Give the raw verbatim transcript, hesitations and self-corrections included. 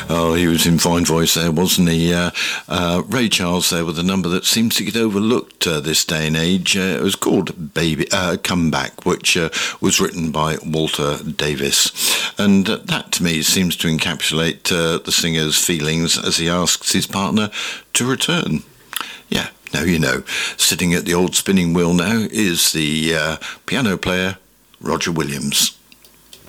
Oh, he was in fine voice there, wasn't he? Uh, uh, Ray Charles there with a number that seems to get overlooked uh, this day and age. Uh, it was called Baby uh, Come Back, which uh, was written by Walter Davis. And uh, that, to me, seems to encapsulate uh, the singer's feelings as he asks his partner to return. Yeah, now you know. Sitting at the old spinning wheel now is the uh, piano player, Roger Williams.